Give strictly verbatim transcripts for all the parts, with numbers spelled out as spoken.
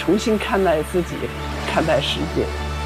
重新看待自己，看待世界。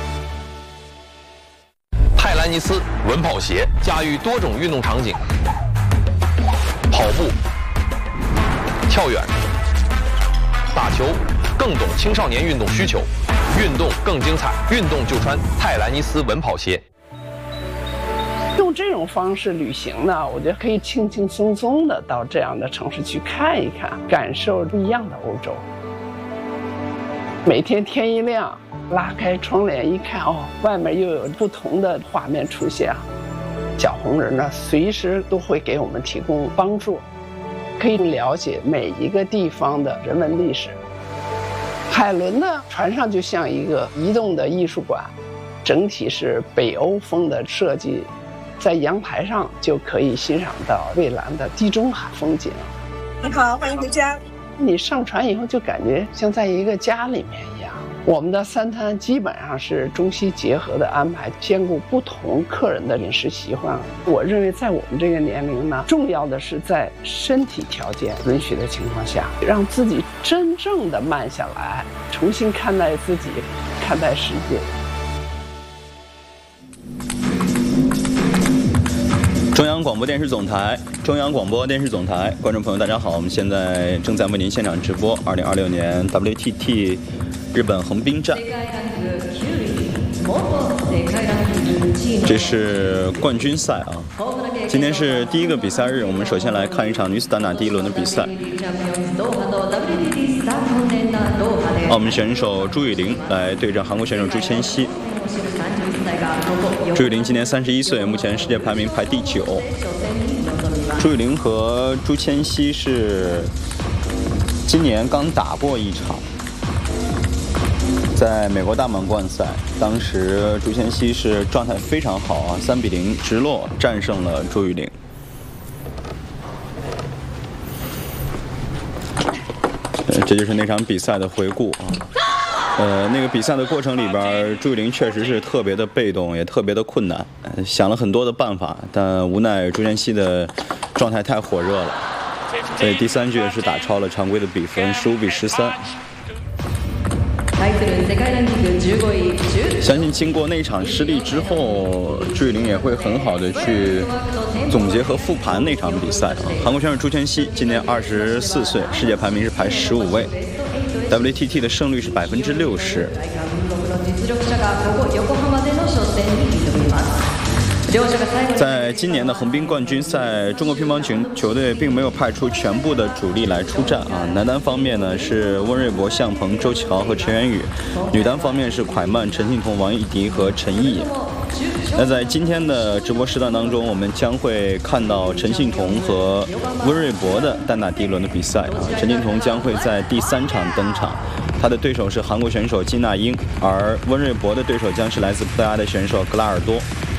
泰兰尼斯稳跑鞋驾驭多种运动场景，跑步、跳远、打球，更懂青少年运动需求，运动更精彩，运动就穿泰兰尼斯稳跑鞋。 用这种方式旅行呢，我觉得可以轻轻松松的到这样的城市去看一看，感受不一样的欧洲。每天天一亮，拉开窗帘一看，哦，外面又有不同的画面出现。小红人呢，随时都会给我们提供帮助，可以了解每一个地方的人文历史。海伦呢，船上就像一个移动的艺术馆，整体是北欧风的设计，在阳台上就可以欣赏到蔚蓝的地中海风景。 你好，欢迎回家。 你上船以后就感觉像在一个家里面一样。我们的三餐基本上是中西结合的安排，兼顾不同客人的饮食习惯。我认为在我们这个年龄呢，重要的是在身体条件允许的情况下，让自己真正的慢下来，重新看待自己，看待世界。 中央广播电视总台，中央广播电视总台，观众朋友大家好，我们现在正在为您现场直播二零二六年 W T T 日本横滨站。这是冠军赛啊，今天是第一个比赛日，我们首先来看一场女子单打第一轮的比赛。澳门选手朱雨玲来对阵韩国选手朱千熙。朱雨玲今年三十一岁，目前世界排名排第九。朱雨玲和朱千熙是今年刚打过一场，在美国大满贯赛，当时朱千熙是状态非常好啊，三比零直落战胜了朱雨玲。呃，这就是那场比赛的回顾啊。呃，那个比赛的过程里边，朱雨玲确实是特别的被动，也特别的困难，呃、想了很多的办法，但无奈朱千熙的状态太火热了，所以第三局也是打超了常规的比分，十五比十三。相信经过那场失利之后，朱雨玲也会很好的去总结和复盘那场比赛。韩国选手朱千熙今年二十四岁，世界排名是排十五位。W T T 的胜率是百分之六十。在今年的横滨冠军赛，中国乒乓球球队并没有派出全部的主力来出战啊。男单方面呢是温瑞博、向鹏、周琦豪和陈元宇，女单方面是蒯曼、陈幸同、王艺迪和陈毅。那在今天的直播时段当中，我们将会看到陈幸同和温瑞博的单打第一轮的比赛啊。陈幸同将会在第三场登场，他的对手是韩国选手金娜英，而温瑞博的对手将是来自葡萄牙的选手格拉尔多。